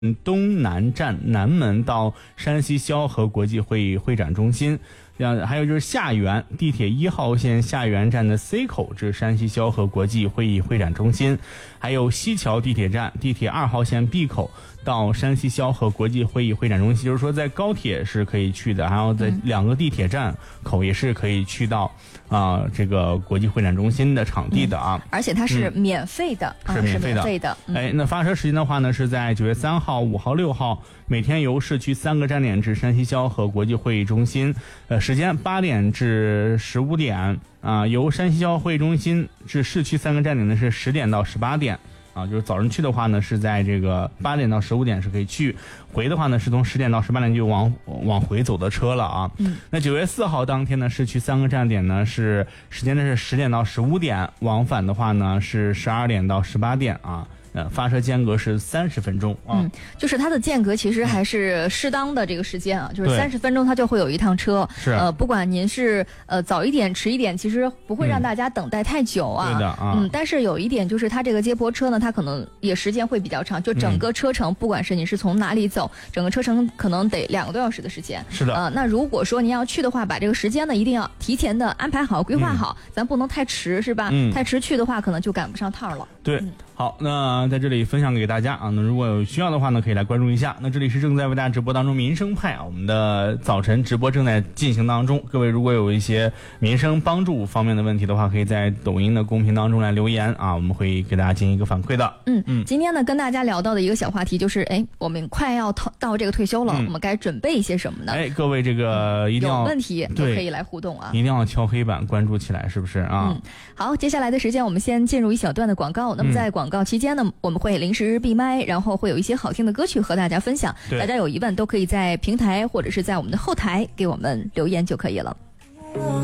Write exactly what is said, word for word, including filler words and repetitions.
东南站南门到山西萧河国际会议会展中心，还有就是下元地铁一号线下元站的 C 口至山西萧河国际会议会展中心，还有西桥地铁站地铁二号线 B 口到山西萧河国际会议会展中心，就是说在高铁是可以去的，还有在两个地铁站口也是可以去到啊、呃、这个国际会展中心的场地的啊， 嗯、而且它是免费的， 嗯、是免费的。 免费的嗯、 哎，那发车时间的话呢，是在九月三号、五号、六号，每天由市区三个站点至山西萧河国际会议中心，呃，时间八点至十五点啊、呃，由山西萧河会议中心至市区三个站点呢是十点到十八点。啊，就是早上去的话呢，是在这个八点到十五点是可以去，回的话呢是从十点到十八点就往往回走的车了啊。 嗯， 那九月四号当天呢，市区三个站点呢是时间呢是十点到十五点，往返的话呢是十二点到十八点啊。呃，发车间隔是三十分钟啊， 嗯，就是它的间隔其实还是适当的这个时间啊，就是三十分钟它就会有一趟车， 是呃，不管您是呃早一点迟一点，其实不会让大家等待太久啊， 嗯、对的啊， 嗯，但是有一点就是它这个接驳车呢，它可能也时间会比较长，就整个车程，嗯、不管是你是从哪里走，整个车程可能得两个多小时的时间， 是的， 呃，那如果说您要去的话，把这个时间呢一定要提前的安排好、规划好，嗯、咱不能太迟，是吧？ 嗯， 太迟去的话，可能就赶不上趟了。 对， 嗯、 好，那在这里分享给大家啊，那如果有需要的话呢，可以来关注一下。那这里是正在为大家直播当中民生派啊，我们的早晨直播正在进行当中。各位如果有一些民生帮助方面的问题的话，可以在抖音的公屏当中来留言啊，我们会给大家进行一个反馈的。 嗯嗯，今天呢跟大家聊到的一个小话题就是，哎，我们快要到这个退休了，嗯、我们该准备一些什么呢？ 哎，各位这个一定要有问题都可以来互动啊， 一定要敲黑板关注起来，是不是啊？ 嗯，好，接下来的时间我们先进入一小段的广告。那么在广告期间呢，我们会临时闭麦，然后会有一些好听的歌曲和大家分享。大家有疑问都可以在平台或者是在我们的后台给我们留言就可以了。